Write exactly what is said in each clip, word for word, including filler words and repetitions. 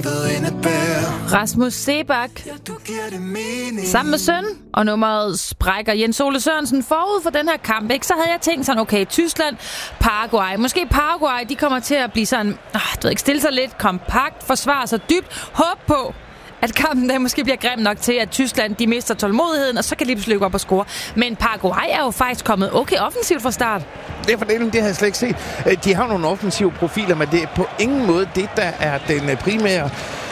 Rasmus Seebach sammen med søn, og nummeret sprækker Jens Ole Sørensen forud for den her kamp, ikke? Så havde jeg tænkt sådan, okay, Tyskland, Paraguay. Måske Paraguay, de kommer til at blive sådan, ah, du ved ikke, stille sig lidt kompakt, forsvare sig dybt, håb på, at kampen der måske bliver grim nok til, at Tyskland de mister tålmodigheden, og så kan de pludselig gå op og score. Men Paraguay er jo faktisk kommet okay offensivt fra start. Det er fordelen, det har jeg slet ikke set. De har nogle offensive profiler, men det er på ingen måde det, der er den primære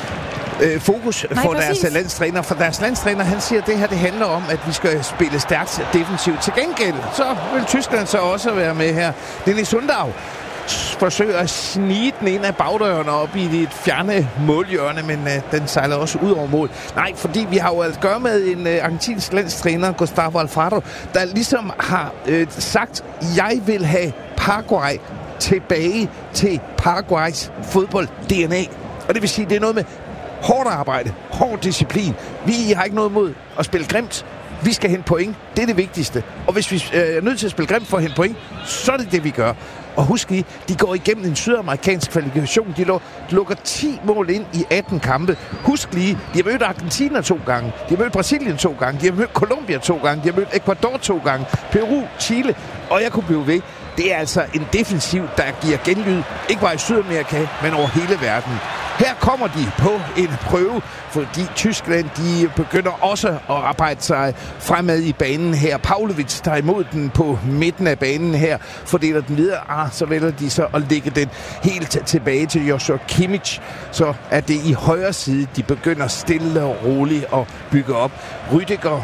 øh, fokus Nej, for præcis. deres landstræner. For deres landstræner, han siger, at det her det handler om, at vi skal spille stærkt defensivt. Til gengæld, så vil Tyskland så også være med her. Dennis Sundau forsøger at snige den ind af bagdøren op i et fjerne målhjørne, men uh, den sejler også ud over mål. Nej, fordi vi har jo at gøre med en uh, argentinsk landstræner, Gustavo Alfaro, der ligesom har uh, sagt, jeg vil have Paraguay tilbage til Paraguays fodbold-D N A. Og det vil sige, det er noget med hårdt arbejde, hård disciplin. Vi har ikke noget mod at spille grimt. Vi skal hente point. Det er det vigtigste. Og hvis vi øh, er nødt til at spille grimt for at hente point, så er det det, vi gør. Og husk lige, de går igennem en sydamerikansk kvalifikation. De lukker ti mål ind i atten kampe. Husk lige, de har mødt Argentina to gange. De har mødt Brasilien to gange. De har mødt Colombia to gange. De har mødt Ecuador to gange. Peru, Chile. Og jeg kunne blive ved. Det er altså en defensiv, der giver genlyd. Ikke bare i Sydamerika, men over hele verden. Her kommer de på en prøve, fordi Tyskland de begynder også at arbejde sig fremad i banen her. Pavlovic tager imod den på midten af banen her, fordeler den videre. Ah, så vælger de så at lægge den helt tilbage til Joshua Kimmich. Så er det i højre side, de begynder stille og roligt at bygge op. Rüdiger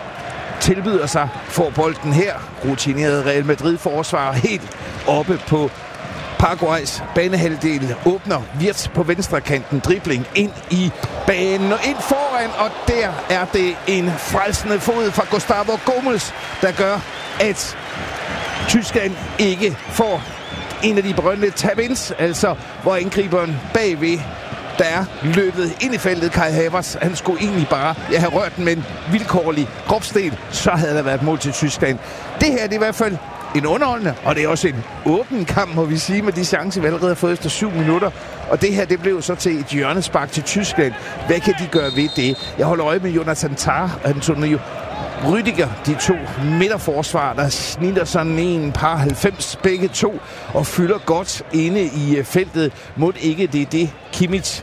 tilbyder sig, får bolden her. Rutineret Real Madrid-forsvar helt oppe på Paraguays banehalvdel, åbner Wirtz på venstre kanten, dribling ind i banen og ind foran, og der er det en frelsende fod fra Gustavo Gomes, der gør, at Tyskland ikke får en af de berømte tap-ins, altså hvor angriberen bagved, der er løbet ind i feltet, Kai Havertz, han skulle egentlig bare ja, have rørt den med en vilkårlig kropsdel, så havde der været mål til Tyskland. Det her det er i hvert fald en underholdende, og det er også en åben kamp, må vi sige, med de chancer, vi allerede har fået efter syv minutter. Og det her, det blev så til et hjørnespark til Tyskland. Hvad kan de gøre ved det? Jeg holder øje med Jonathan Tah og Antonio Rüdiger, de to midterforsvar, der snitter sådan en par halvfems begge to, og fylder godt inde i feltet. Mod ikke det er det Kimmich,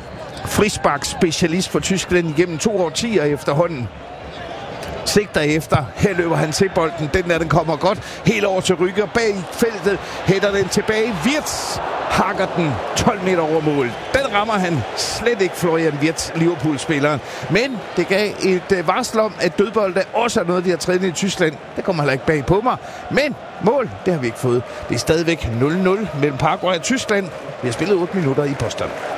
frispark specialist for Tyskland igennem to årtier efterhånden, sigter efter. Her løber han til bolden. Den der, den kommer godt. Helt over til Rüdiger bag feltet. Hætter den tilbage. Wirtz hakker den tolv meter over mål. Den rammer han slet ikke, Florian Wirtz, Liverpool-spilleren. Men det gav et varsel om, at dødbold også er noget, de har trænet i Tyskland. Det kommer heller ikke bag på mig. Men mål, det har vi ikke fået. Det er stadigvæk nul nul mellem Paraguay og Tyskland. Vi har spillet otte minutter i Boston.